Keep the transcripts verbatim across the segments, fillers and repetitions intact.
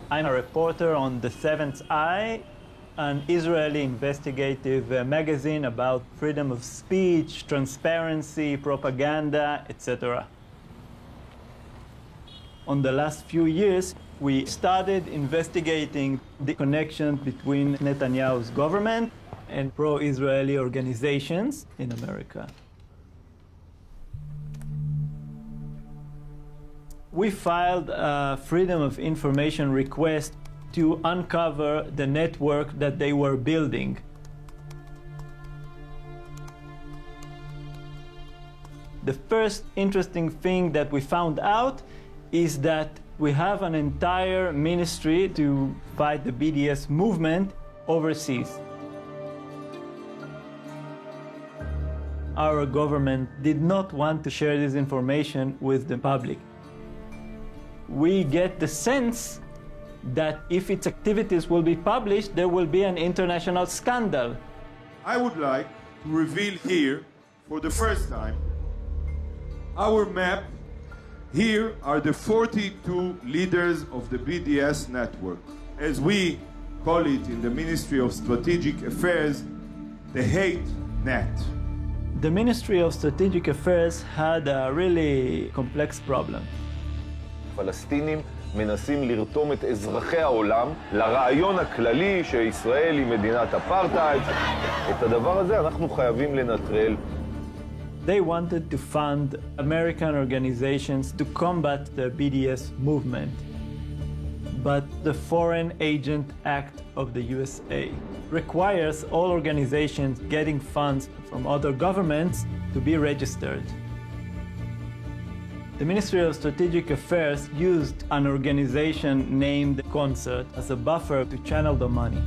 I'm a reporter on The Seventh Eye, an Israeli investigative uh, magazine about freedom of speech, transparency, propaganda, et cetera. On the last few years, we started investigating the connection between Netanyahu's government and pro-Israeli organizations in America. We filed a Freedom of Information request to uncover the network that they were building. The first interesting thing that we found out is that we have an entire ministry to fight the B D S movement overseas. Our government did not want to share this information with the public. We get the sense that if its activities will be published, there will be an international scandal. I would like to reveal here, for the first time, our map. Here are the forty-two leaders of the B D S network. As we call it in the Ministry of Strategic Affairs, the hate net. The Ministry of Strategic Affairs had a really complex problem. פלסטינים מנסים לרתום את אזרחי העולם לרעיון הכללי שישראל היא מדינת אפרטהייד. את הדבר הזה אנחנו חייבים לנטרל. They wanted to fund American organizations to combat the B D S movement. But the Foreign Agent Act of the U S A requires all organizations getting funds from other governments to be registered. The Ministry of Strategic Affairs used an organization named Concert as a buffer to channel the money.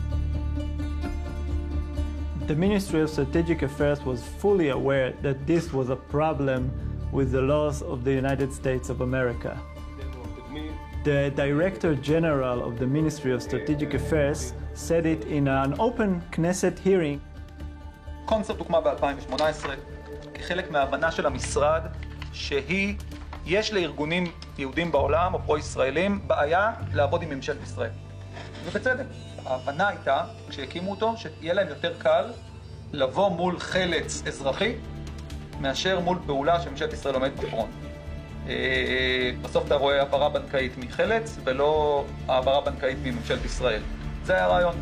The Ministry of Strategic Affairs was fully aware that this was a problem with the laws of the United States of America. The Director General of the Ministry of Strategic Affairs said it in an open Knesset hearing. קונצרט הוקמה ב-אלפיים שמונה עשרה כחלק מההבנה של המשרד שהיא, יש לארגונים יהודים בעולם או פרו-ישראלים בעיה לעבוד עם ממשלת ישראל. ובצדק. ההבנה הייתה, כשהקימו אותו, שיהיה להם יותר קל לבוא מול חלץ אזרחי מאשר מול פעולה שממשלת ישראל עומדת בפרונט. בסוף אתה רואה העברה בנקאית מחלץ ולא העברה בנקאית מממשלת ישראל. זה היה הרעיון.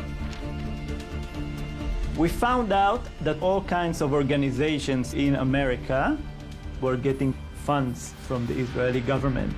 We found out that all kinds of organizations in America were getting funds from the Israeli government.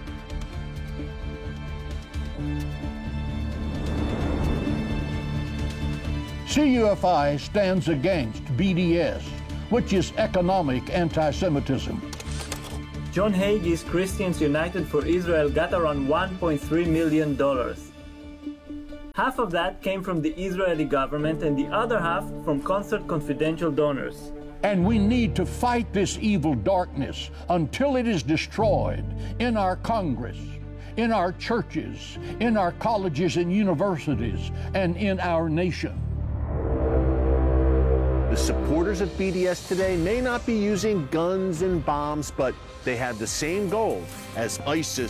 C U F I stands against B D S, which is economic anti-Semitism. John Hagee's Christians United for Israel got around one point three million dollars. Half of that came from the Israeli government and the other half from Concert Confidential donors. And we need to fight this evil darkness until it is destroyed in our Congress, in our churches, in our colleges and universities, and in our nation. The supporters of B D S today may not be using guns and bombs, but they have the same goal as ISIS